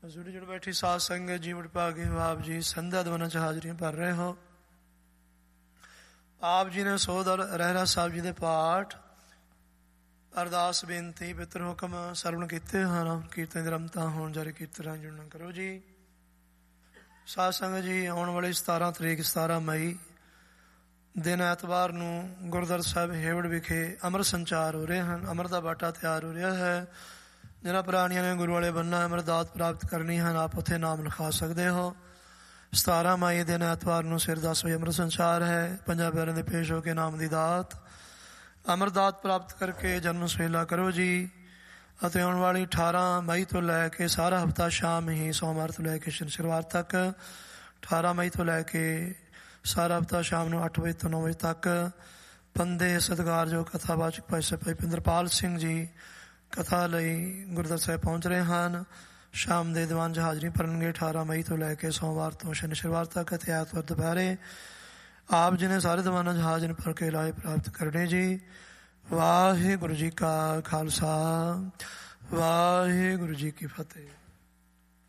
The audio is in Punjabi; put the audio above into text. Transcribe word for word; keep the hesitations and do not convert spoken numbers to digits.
ਹਜ਼ੂਰੀ ਜੁੜ ਬੈਠੀ ਸਾਧ ਸੰਗਤ ਜੀ, ਵਡਭਾਗੇ ਹੋ ਆਪ ਜੀ, ਸੰਧਿਆ ਦਵਨਾਂ 'ਚ ਹਾਜ਼ਰੀਆਂ ਭਰ ਰਹੇ ਹੋ। ਆਪ ਜੀ ਨੇ ਸੋਧ ਰਹਿਰਾਸ ਸਾਹਿਬ ਜੀ ਦੇ ਪਾਠ, ਅਰਦਾਸ, ਬੇਨਤੀ, ਪਿੱਤਰ ਹੁਕਮ ਸਰਵਣ ਕੀਤੇ ਹਨ। ਕੀਰਤਨ ਦੀ ਰਮਤਾ ਹੋਣ ਜਾਰੀ ਕੀਰਤਨ ਜੁੜਨਾ ਕਰੋ ਜੀ। ਸਾਧ ਸੰਗਤ ਜੀ, ਆਉਣ ਵਾਲੀ ਸਤਾਰਾਂ ਤਰੀਕ ਸਤਾਰਾਂ ਮਈ ਦਿਨ ਐਤਵਾਰ ਨੂੰ ਗੁਰਦੁਆਰਾ ਸਾਹਿਬ ਹੇਵੜ ਵਿਖੇ ਅੰਮ੍ਰਿਤ ਸੰਚਾਰ ਹੋ ਰਹੇ ਹਨ। ਅੰਮ੍ਰਿਤ ਦਾ ਬਾਟਾ ਤਿਆਰ ਹੋ ਰਿਹਾ ਹੈ। ਜਿਹਨਾਂ ਪ੍ਰਾਣੀਆਂ ਨੇ ਗੁਰੂ ਵਾਲੇ ਬੰਨਾ ਅੰਮ੍ਰਿਤ ਦਾਤ ਪ੍ਰਾਪਤ ਕਰਨੀ ਹਨ, ਆਪ ਉੱਥੇ ਨਾਮ ਲਿਖਾ ਸਕਦੇ ਹੋ। ਸਤਾਰਾਂ ਮਈ ਦਿਨ ਐਤਵਾਰ ਨੂੰ ਸਵੇਰ ਦਸ ਵਜੇ ਅੰਮ੍ਰਿਤ ਸੰਚਾਰ ਹੈ। ਪੰਜਾਂ ਪਿਆਰਿਆਂ ਦੇ ਪੇਸ਼ ਹੋ ਕੇ ਨਾਮ ਦੀ ਦਾਤ ਅੰਮ੍ਰਿਤ ਦਾਤ ਪ੍ਰਾਪਤ ਕਰਕੇ ਜਨਮ ਸੁਹੇਲਾ ਕਰੋ ਜੀ। ਅਤੇ ਆਉਣ ਵਾਲੀ ਅਠਾਰਾਂ ਮਈ ਤੋਂ ਲੈ ਕੇ ਸਾਰਾ ਹਫ਼ਤਾ ਸ਼ਾਮ ਹੀ ਸੋਮਵਾਰ ਤੋਂ ਲੈ ਕੇ ਸ਼ਨੀਵਾਰ ਤੱਕ, ਅਠਾਰਾਂ ਮਈ ਤੋਂ ਲੈ ਕੇ ਸਾਰਾ ਹਫ਼ਤਾ ਸ਼ਾਮ ਨੂੰ ਅੱਠ ਵਜੇ ਤੋਂ ਨੌ ਵਜੇ ਤੱਕ ਪੰਦੇ ਸਤਿਕਾਰਯੋਗ ਕਥਾਵਾਚਕ ਭਾਈ ਸਾਹਿਬ ਭਾਈ ਪਿੰਦਰਪਾਲ ਸਿੰਘ ਜੀ ਕਥਾ ਲਈ ਗੁਰਦੁਆਰਾ ਸਾਹਿਬ ਪਹੁੰਚ ਰਹੇ ਹਨ। ਸ਼ਾਮ ਦੇ ਦੀਵਾਨ 'ਚ ਹਾਜ਼ਰੀ ਭਰਨਗੇ ਅਠਾਰਾਂ ਮਈ ਤੋਂ ਲੈ ਕੇ ਸੋਮਵਾਰ ਤੋਂ ਸ਼ਨੀਵਾਰ ਤੱਕ। ਅਤੇ ਐਤਵਾਰ ਦੁਪਹਿਰੇ ਆਪ ਜੀ ਨੇ ਸਾਰੇ ਦੀਵਾਨਾਂ 'ਚ ਹਾਜ਼ਰੀ ਭਰ ਕੇ ਲਾਹੇ ਪ੍ਰਾਪਤ ਕਰਨੇ ਜੀ। ਵਾਹਿਗੁਰੂ ਜੀ ਕਾ ਖਾਲਸਾ, ਵਾਹਿਗੁਰੂ ਜੀ ਕੀ ਫਤਿਹ।